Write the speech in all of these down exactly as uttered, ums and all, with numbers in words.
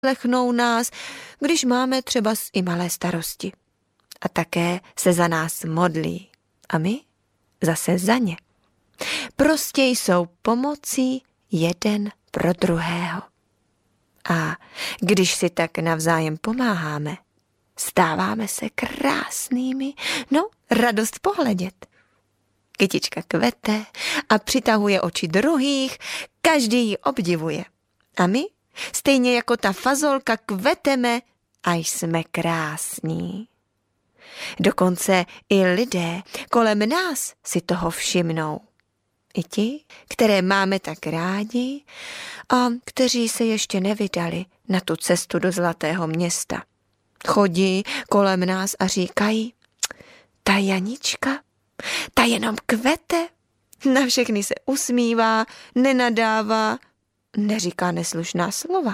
vyslechnou nás, když máme třeba i malé starosti. A také se za nás modlí. A my zase za ně. Prostě jsou pomocí jeden pro druhého. A když si tak navzájem pomáháme, stáváme se krásnými, no radost pohledět. Kytička kvete a přitahuje oči druhých, každý ji obdivuje. A my, stejně jako ta fazolka, kveteme a jsme krásní. Dokonce i lidé kolem nás si toho všimnou. I ti, které máme tak rádi a kteří se ještě nevydali na tu cestu do Zlatého města. Chodí kolem nás a říkají, ta Janička, ta jenom kvete, na všechny se usmívá, nenadává, neříká neslušná slova.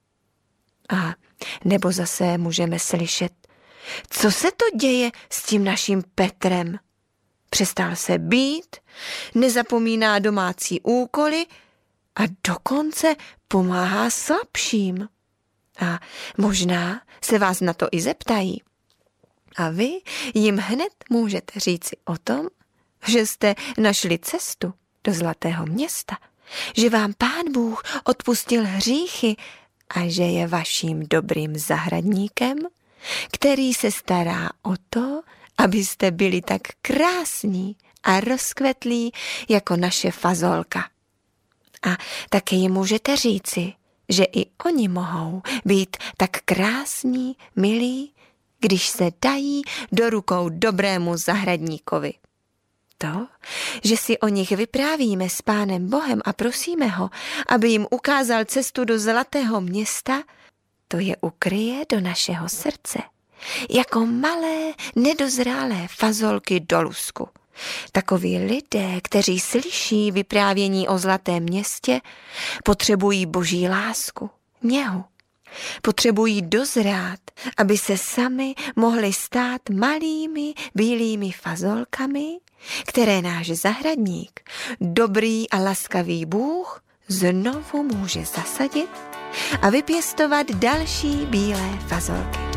A nebo zase můžeme slyšet, co se to děje s tím naším Petrem? Přestal se být, nezapomíná domácí úkoly a dokonce pomáhá slabším. A možná se vás na to i zeptají. A vy jim hned můžete říci o tom, že jste našli cestu do Zlatého města, že vám Pán Bůh odpustil hříchy a že je vaším dobrým zahradníkem, který se stará o to, abyste byli tak krásní a rozkvetlí jako naše fazolka. A také jim můžete říci, že i oni mohou být tak krásní, milí, když se dají do rukou dobrému zahradníkovi. To, že si o nich vyprávíme s Pánem Bohem a prosíme ho, aby jim ukázal cestu do Zlatého města, to je ukryje do našeho srdce, jako malé, nedozrálé fazolky do lusku. Takoví lidé, kteří slyší vyprávění o Zlatém městě, potřebují Boží lásku, něhu. Potřebují dozrát, aby se sami mohli stát malými bílými fazolkami, které náš zahradník, dobrý a laskavý Bůh, znovu může zasadit a vypěstovat další bílé fazolky.